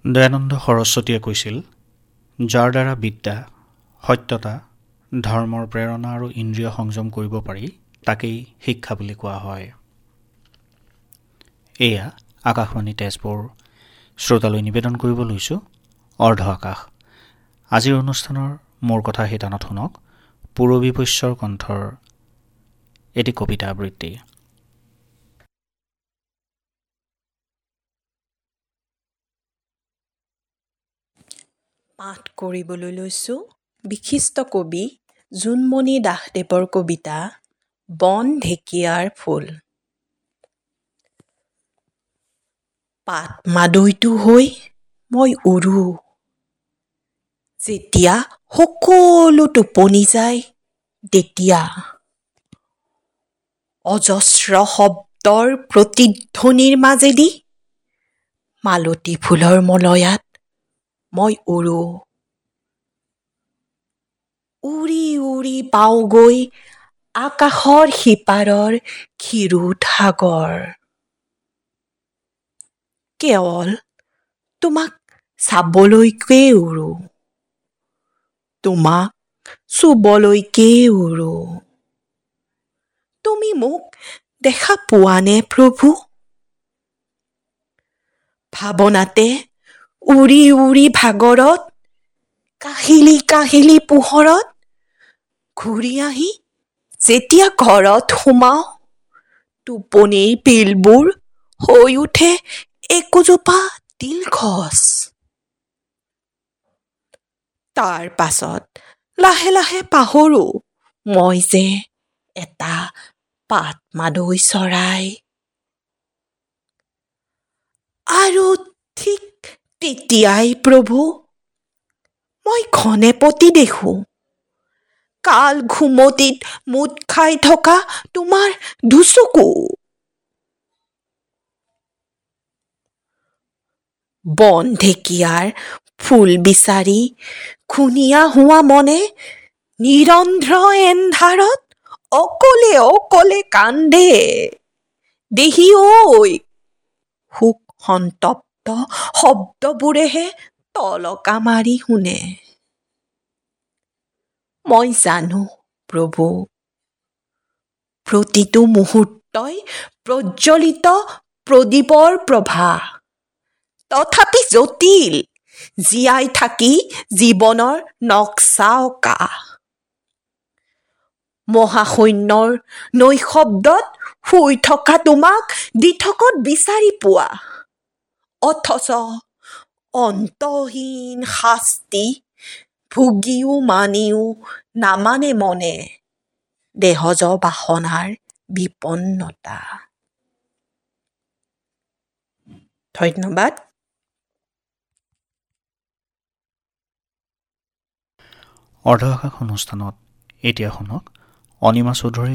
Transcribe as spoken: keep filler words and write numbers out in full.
দয়ানন্দ সৰস্বতীয়ে কৈছিল, যাৰ দ্বাৰা বিদ্যা, সত্যতা, ধৰ্মৰ প্ৰেৰণা আৰু ইন্দ্ৰিয় সংযম কৰিব পাৰি, তাকেই শিক্ষা বুলি কোৱা হয়। এয়া আকাশবাণী তেজপুৰ শ্ৰোতালৈ নিবেদন কৰিব লৈছোঁ অৰ্ধ আকাশ। আজিৰ অনুষ্ঠানৰ মোৰ কথা শিতানত শুনক পূৰবী বৈশ্যৰ কণ্ঠৰ এটি কবিতা আবৃত্তি। পাঠ কৰিবলৈ লৈছোঁ বিশিষ্ট কবি জোনমণি দাসদেৱৰ কবিতা বন ঢেকীয়াৰ ফুল। পাত মাদৈটো হৈ মই উৰো, যেতিয়া সকলো টোপনি যায় তেতিয়া। অজস্ৰ শব্দৰ প্ৰতিধ্বনিৰ মাজেদি মালতী ফুলৰ মলয়াত মই উৰো। উৰি উৰি পাওঁগৈ আকাশৰ সিপাৰৰ ক্ষীৰোদ সাগৰ। কেৱল তোমাক চাবলৈকে উৰো, তোমাক চুবলৈকে উৰো। তুমি মোক দেখা পোৱানে প্ৰভু? ভাৱনাতে উৰি উৰি ভাগৰত, কাহিলি কাহিলি পোহৰত ঘূৰি আহি যেতিয়া ঘৰত সোমাও, টোপনিৰ পিলবোৰ হৈ উঠে একোজোপা তিলগছ। তাৰ পাছত লাহে লাহে পাহৰোঁ মই যে এটা পাত মাদৈ চৰাই। আৰু ঠিক তেতিয়াই প্ৰভু মই ঘনেপতি দেখোঁ, কাল ঘুমটিত মুত খাই থকা তোমাৰ দুচকু। বন ঢেকীয়াৰ ফুল বিচাৰি খুনীয়া হোৱা মনে নিৰন্ধ্ৰ এন্ধাৰত অকলে অকলে কান্দে। দেহী ঐ, শোক সন্তপ্ত শব্দবোৰেহে তলকা মাৰি শুনে। মই জানো প্ৰভু, প্ৰতিটো মুহূৰ্তই প্ৰজ্বলিত প্ৰদীপৰ প্ৰভা, তথাপি জটিল জীয়াই থাকি জীৱনৰ নক্সা অঁকা। মহাশূন্যৰ নৈশব্দত শুই থকা তোমাক দিঠকত বিচাৰি পোৱা, অথচ অন্তহীন শাস্তি ভুগিও মানিও নামানে মনে দেহজ বাসনাৰ বিপন্নতা। ধন্যবাদ। অৰ্ধ আকাশ অনুষ্ঠানত এতিয়া শুনক অনিমা চৌধুৰীৰ